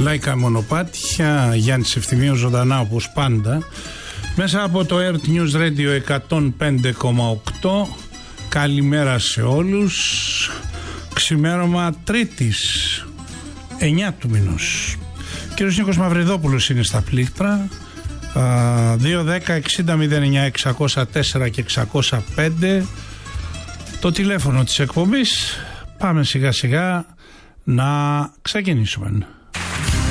Λαϊκά μονοπάτια, Γιάννης Ευθυμίου ζωντανά όπως πάντα. Μέσα από το Earth News Radio 105,8. Καλημέρα σε όλους. Ξημέρωμα Τρίτης, 9 του μηνός. Κύριος Νίκος Μαυριδόπουλος είναι στα πλήκτρα. 2-10-60-09-604 και 605 το τηλέφωνο της εκπομπής. Πάμε σιγά σιγά να ξεκινήσουμε.